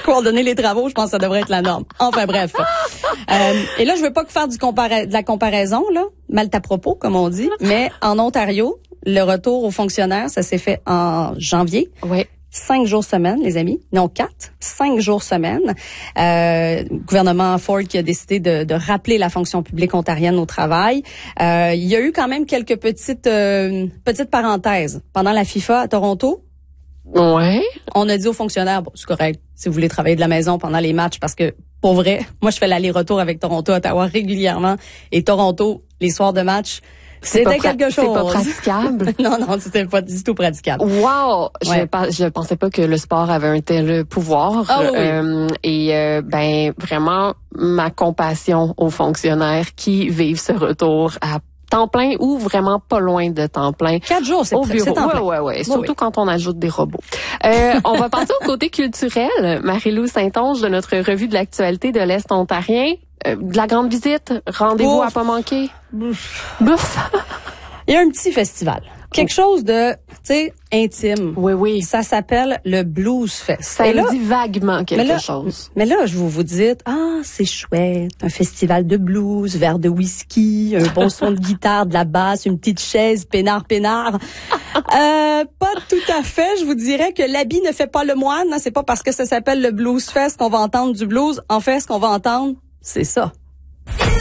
Coordonner les travaux, je pense que ça devrait être la norme. Enfin bref. Et là, je veux pas que faire de la comparaison, là, mal à propos, comme on dit, mais en Ontario, le retour aux fonctionnaires, ça s'est fait en janvier. Oui. 5 jours semaine, les amis. Non, 4. 5 jours semaine. Gouvernement Ford qui a décidé de rappeler la fonction publique ontarienne au travail. Il y a eu quand même quelques petites parenthèses. Pendant la FIFA à Toronto, Ouais. on a dit aux fonctionnaires, bon, c'est correct, si vous voulez travailler de la maison pendant les matchs, parce que, pour vrai, moi, je fais l'aller-retour avec Toronto, Ottawa régulièrement. Et Toronto, les soirs de match, c'était quelque chose. C'est pas praticable. Non, c'était pas du tout praticable. Wow! Ouais. Je pensais pas que le sport avait un tel pouvoir. Ah oui. Ben, vraiment, ma compassion aux fonctionnaires qui vivent ce retour à temps plein ou vraiment pas loin de temps plein. 4 jours, c'est au bureau. temps plein. Ouais. Surtout quand on ajoute des robots. On va passer au côté culturel. Marie-Lou Saint-Onge de notre revue de l'actualité de l'Est ontarien. De la grande visite, rendez-vous à pas manquer. Bouf. Il y a un petit festival. Quelque chose de, tu sais, intime. Oui. Ça s'appelle le Blues Fest. Ça me dit vaguement quelque chose. Mais là, je vous dites, c'est chouette, un festival de blues, verre de whisky, un bon son de guitare, de la basse, une petite chaise, peinard. Pas tout à fait. Je vous dirais que l'habit ne fait pas le moine. C'est pas parce que ça s'appelle le Blues Fest qu'on va entendre du blues. En fait, ce qu'on va entendre, c'est ça.